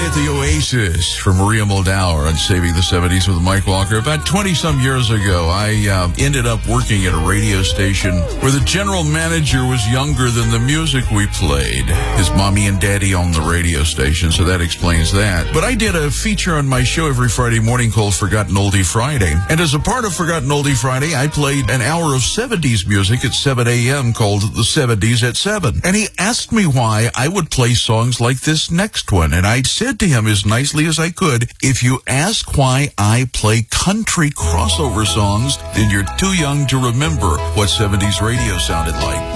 at the Oasis from Maria Muldaur on Saving the 70s with Mike Walker. About 20-some years ago, I ended up working at a radio station where the general manager was younger than the music we played. His mommy and daddy owned the radio station, so that explains that. But I did a feature on my show every Friday morning called Forgotten Oldie Friday. And as a part of Forgotten Oldie Friday, I played an hour of 70s music at 7 a.m. called The 70s at 7. And he asked me why I would play songs like this next one. And I said to him as nicely as I could, if you ask why I play country crossover songs, then you're too young to remember what 70s radio sounded like.